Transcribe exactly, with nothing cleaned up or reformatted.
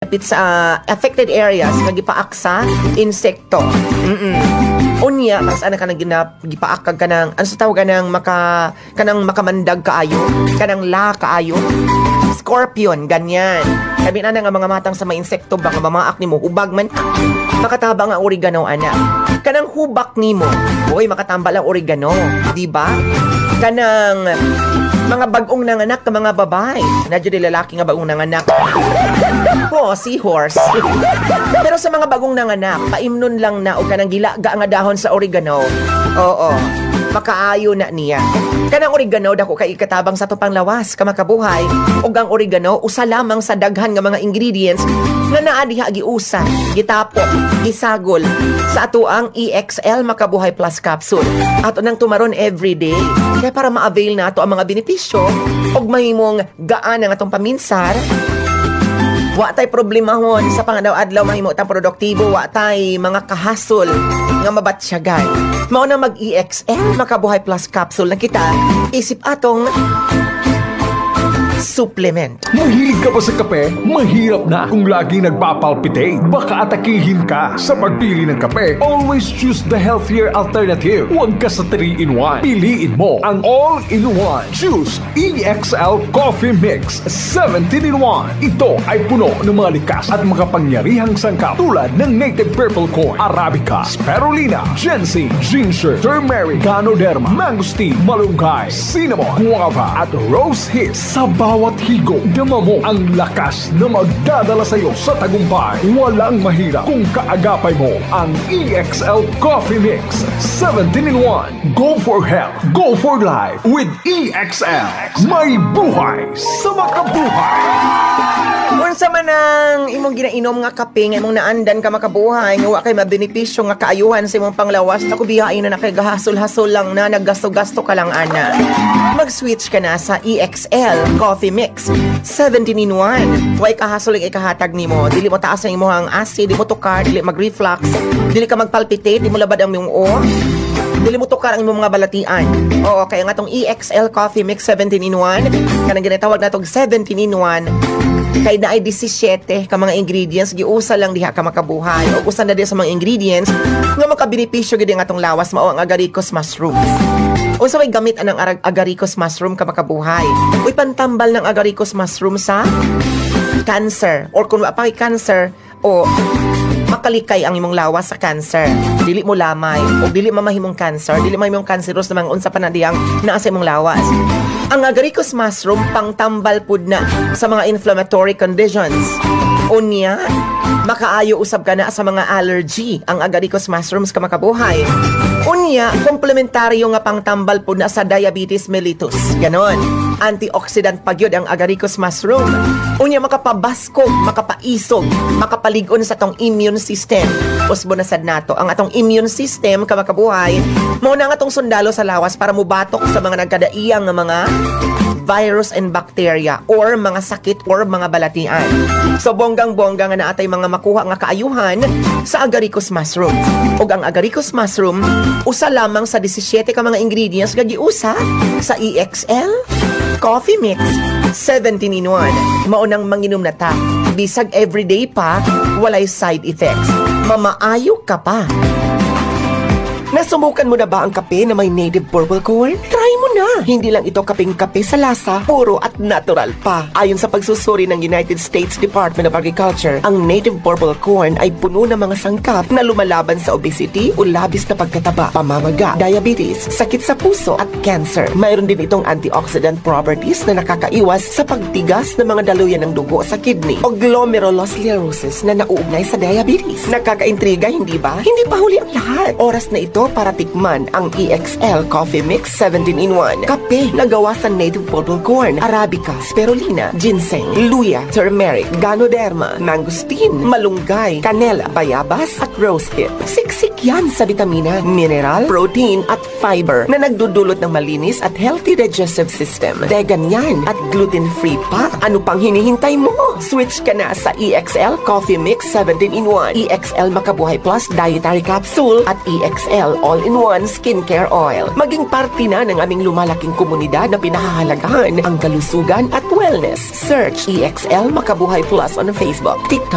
dapit sa uh, affected areas nga gipaak sa insekto. Mm-mm. Unya, kas ana ka nang gipaak kag kanang ano sa tawag kanang maka kanang makamandag kaayo, kanang la kaayo. Scorpion, ganyan. Sabi na nga mga matang sa mga insekto baka mamaak nimo hubag man. Makataba nga oregano ana. Kanang hubak nimo, boy makatambal ang oregano, di ba? Kanang mga bagong nanganak ka mga babae. Nadyo di lalaki nga bagong nanganak. Oh, seahorse. Pero sa mga bagong nanganak, paimnon lang na o kanang gilaga nga dahon sa oregano. Oo, makaayo na niya. Kanang oregano dako kay ikatabang sa tupang lawas ka makabuhay. Ug ang oregano usa lamang sa daghan nga mga ingredients na naa diha giusa, gitapok, gisagol sa atoang E X L Makabuhay Plus capsule. Ato nang tumaron everyday. Kaya para ma-avail na ato ang mga benepisyo ug mahimong gaan ang atong paminsar. Wa tay problemahon sa pangadaw-adlaw mahimo tang produktibo, wa tay mga kahasol nga mabatsyagan. Mao na mag-E X L Makabuhay Plus capsule na kita isip atong supplement. Mahilig ka ba sa kape? Mahirap na kung lagi nagpapalpitate. Baka atakihin ka sa pagpili ng kape. Always choose the healthier alternative. Huwag ka sa three in one. Piliin mo ang all-in-one. Choose E X L Coffee Mix seventeen in one. Ito ay puno ng mga likas at makapangyarihang sangkap tulad ng native purple corn, arabica, spirulina, ginseng, ginger, turmeric, ganoderma, mangosteen, malunggay, cinnamon, guava, at rose hips. Sa bawat higo, dama mo ang lakas na magdadala sa iyo sa tagumpay. Walang mahirap kung kaagapay mo ang E X L Coffee Mix seventeen in one. Go for health, go for life with E X L. May buhay sa makabuhay. Unsa man ang imong ginainom nga kape nga imong naandan ka makabuhay nga wa kay mabenepisyo nga kaayuhan sa imong panglawas, naku bihain na kay gahasol-hasol lang na naggasto-gasto ka lang ana. Mag-switch ka na sa E X L Coffee Mix seventeen in one. Way kahasol ang ikahatag nimo. Dili mo taas ang imong acid, dili mo tukar, dili mag-reflux, dili ka magpalpitate, dili mo labad ang imong o. Dili mo tukar ang imong mga balatian. Oo, kaya nga tong E X L Coffee Mix seventeen in one, kanang ginatawag natong seventeen in one, kay na ay seventeen ka mga ingredients giusa lang diha ka makabuhay. O usa na diha sa mga ingredients nga makabenepisyo gid nga atong lawas mao ang agaricus mushrooms. Unsa may gamit anang ag- agaricus mushroom ka makabuhay? Uy pantambal ng agaricus mushroom sa cancer or kung wa pa kay cancer o makalikay ang imong lawas sa cancer. Dili mo lamay o dili mamahimong cancer, dili mahimong cancerous na mga unsa pa na diyang naa sa imong lawas. Ang agaricus mushroom pangtambal pud na sa mga inflammatory conditions. Unya, makaayo usab ka na sa mga allergy ang agaricus mushrooms ka makabuhay. Unya, komplementaryo nga pangtambal pud na sa diabetes mellitus. Ganon. Antioxidant pagyod ang agaricus mushroom. Unya, makapabaskog, makapaisog, makapaligon sa tong immune system. Usbo na sad nato ang atong immune system ka makabuhay. Mao na nga tong sundalo sa lawas para mubatok sa mga nagkadaiyang nga mga virus and bacteria or mga sakit or mga balatian. So bonggang-bongga nga naatay mga makuha nga kaayuhan sa agaricus mushroom. Ug ang agaricus mushroom usa lamang sa seventeen ka mga ingredients nga giusa sa E X L Coffee Mix seventeen in one. Maunang manginom na ta. Bisag everyday pa, walay side effects. Mamaayo ka pa. Nasubukan mo na ba ang kape na may native purple corn? Try mo na! Hindi lang ito kapeng kape sa lasa, puro at natural pa. Ayon sa pagsusuri ng United States Department of Agriculture, ang native purple corn ay puno ng mga sangkap na lumalaban sa obesity o labis na pagkataba, pamamaga, diabetes, sakit sa puso at cancer. Mayroon din itong antioxidant properties na nakakaiwas sa pagtigas ng mga daluyan ng dugo sa kidney o glomerulosclerosis na nauugnay sa diabetes. Nakakaintriga, hindi ba? Hindi pa huli ang lahat. Oras na ito para tikman ang E X L Coffee Mix seventeen in one. Kape na gawa sa native purple corn, arabica, spirulina, ginseng, luya, turmeric, ganoderma, mangosteen, malunggay, canela, bayabas at rosehip. Siksik yan sa vitamina, mineral, protein at fiber na nagdudulot ng malinis at healthy digestive system. Vegan yan at gluten-free pa. Ano pang hinihintay mo? Switch ka na sa E X L Coffee Mix seventeen in one, E X L Makabuhay Plus Dietary Capsule at E X L All-in-One Skincare Oil. Maging parte na ng aming lumalaking komunidad na pinahahalagahan ang kalusugan at wellness. Search E X L Makabuhay Plus on Facebook, TikTok,